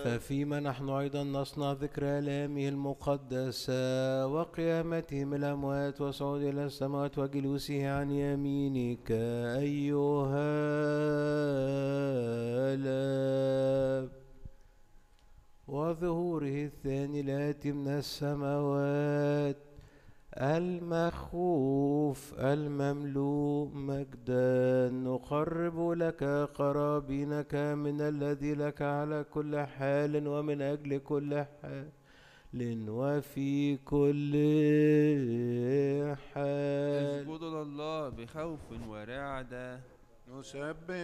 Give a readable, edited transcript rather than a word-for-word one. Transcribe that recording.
ففيما نحن أيضا نصنع ذكرى آلامه المقدسة وقيامته من الأموات وصعود إلى السماوات وجلوسه عن يمينك أيها الآب وظهوره الثاني الآتي من السماوات المخوف المملوء مجدا نقرب لك قرابينك من الذي لك على كل حال ومن أجل كل حال وفي كل حال. اسجدوا لله بخوف ورعدة. نسبح